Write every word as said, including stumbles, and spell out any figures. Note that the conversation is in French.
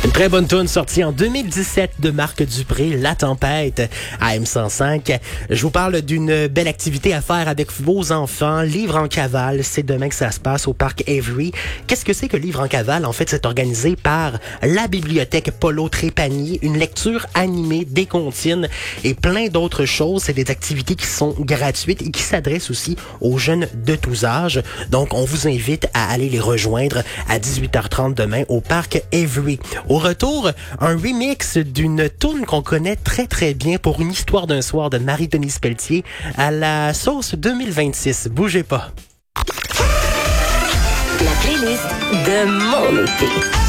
Une très bonne tune sortie en deux mille dix-sept de Marc Dupré, La Tempête, à M cent cinq. Je vous parle d'une belle activité à faire avec vos enfants. Livre en cavale, c'est demain que ça se passe au parc Avery. Qu'est-ce que c'est que Livre en cavale? En fait, c'est organisé par la bibliothèque Paulo Trépanier, une lecture animée, des comptines et plein d'autres choses. C'est des activités qui sont gratuites et qui s'adressent aussi aux jeunes de tous âges. Donc, on vous invite à aller les rejoindre à dix-huit heures trente demain au parc Avery. Au retour, un remix d'une toune qu'on connaît très très bien pour une histoire d'un soir de Marie-Denise Pelletier à la sauce deux mille vingt-six. Bougez pas. La playlist de mon été.